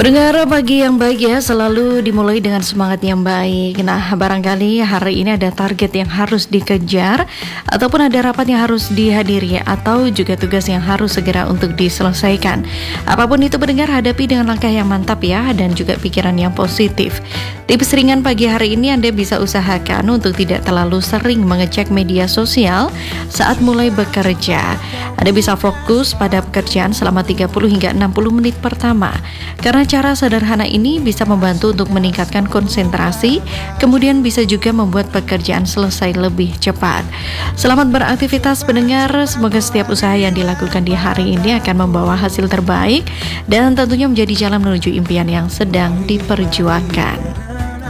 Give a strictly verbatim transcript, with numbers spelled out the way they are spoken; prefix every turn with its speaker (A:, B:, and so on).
A: Pendengar, pagi yang baik ya selalu dimulai dengan semangat yang baik. Nah, barangkali hari ini ada target yang harus dikejar, ataupun ada rapat yang harus dihadiri, atau juga tugas yang harus segera untuk diselesaikan. Apapun itu pendengar, hadapi dengan langkah yang mantap ya, dan juga pikiran yang positif. Tips ringan pagi hari ini Anda bisa usahakan untuk tidak terlalu sering mengecek media sosial saat mulai bekerja. Anda bisa fokus pada pekerjaan selama tiga puluh hingga enam puluh menit pertama. Karena cara sederhana ini bisa membantu untuk meningkatkan konsentrasi, kemudian bisa juga membuat pekerjaan selesai lebih cepat. Selamat beraktivitas pendengar, semoga setiap usaha yang dilakukan di hari ini akan membawa hasil terbaik dan tentunya menjadi jalan menuju impian yang sedang diperjuangkan.